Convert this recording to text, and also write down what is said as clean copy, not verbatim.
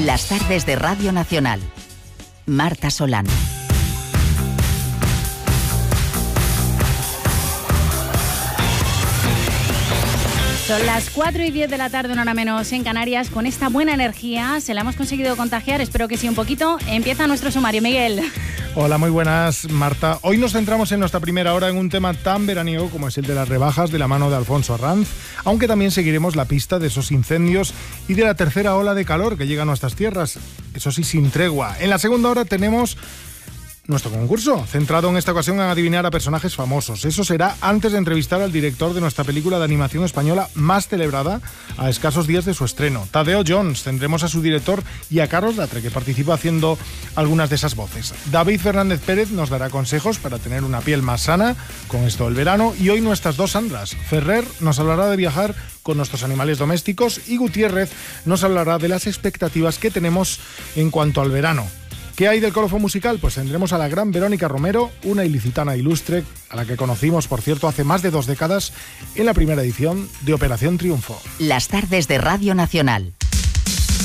Las tardes de Radio Nacional. Marta Solano. Son las 4:10 de la tarde, una hora menos en Canarias. Con esta buena energía se la hemos conseguido contagiar, espero que sí un poquito. Empieza nuestro sumario, Miguel. Hola, muy buenas, Marta. Hoy nos centramos en nuestra primera hora en un tema tan veraniego como es el de las rebajas de la mano de Alfonso Arranz, aunque también seguiremos la pista de esos incendios y de la tercera ola de calor que llega a nuestras tierras, eso sí, sin tregua. En la segunda hora tenemos nuestro concurso, centrado en esta ocasión en adivinar a personajes famosos. Eso será antes de entrevistar al director de nuestra película de animación española más celebrada a escasos días de su estreno, Tadeo Jones. Tendremos a su director y a Carlos Latre, que participa haciendo algunas de esas voces. David Fernández Pérez nos dará consejos para tener una piel más sana con esto del verano. Y hoy nuestras dos Sandras. Ferrer nos hablará de viajar con nuestros animales domésticos y Gutiérrez nos hablará de las expectativas que tenemos en cuanto al verano. ¿Qué hay del colofón musical? Pues tendremos a la gran Verónica Romero, una ilicitana ilustre, a la que conocimos, por cierto, hace más de 2 décadas en la primera edición de Operación Triunfo. Las tardes de Radio Nacional.